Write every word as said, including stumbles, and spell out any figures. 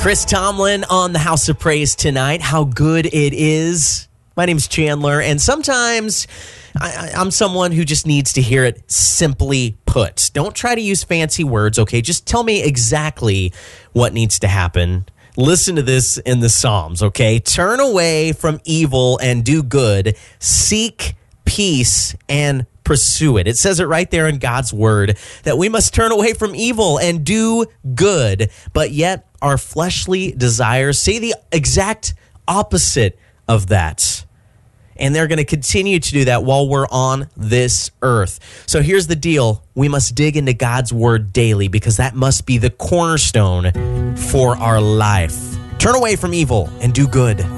Chris Tomlin on the House of Praise tonight. How good it is. My name's Chandler, and sometimes I, I'm someone who just needs to hear it simply put. Don't try to use fancy words, okay? Just tell me exactly what needs to happen. Listen to this in the Psalms, okay? Turn away from evil and do good. Seek peace and pursue it. It says it right there in God's word that we must turn away from evil and do good. But yet our fleshly desires say the exact opposite of that. And they're going to continue to do that while we're on this earth. So here's the deal. We must dig into God's word daily because that must be the cornerstone for our life. Turn away from evil and do good.